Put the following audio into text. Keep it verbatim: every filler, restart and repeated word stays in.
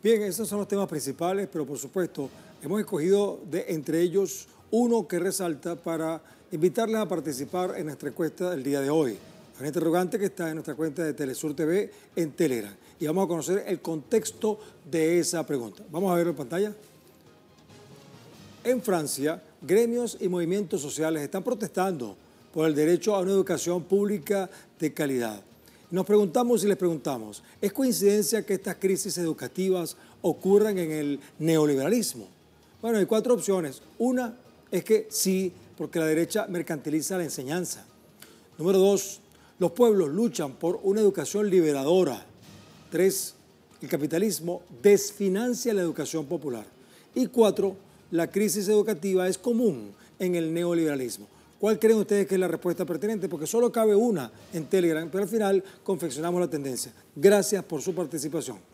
Bien, esos son los temas principales, pero por supuesto hemos escogido de entre ellos uno que resalta para invitarles a participar en nuestra encuesta del día de hoy. Una interrogante que está en nuestra cuenta de Telesur T V en Telegram. Y vamos a conocer el contexto de esa pregunta. Vamos a verlo en pantalla. En Francia, gremios y movimientos sociales están protestando por el derecho a una educación pública de calidad. Nos preguntamos y les preguntamos, ¿es coincidencia que estas crisis educativas ocurran en el neoliberalismo? Bueno, hay cuatro opciones. Una es que sí, porque la derecha mercantiliza la enseñanza. Número dos, los pueblos luchan por una educación liberadora. Tres, el capitalismo desfinancia la educación popular. Y cuatro, la crisis educativa es común en el neoliberalismo. ¿Cuál creen ustedes que es la respuesta pertinente? Porque solo cabe una en Telegram, pero al final confeccionamos la tendencia. Gracias por su participación.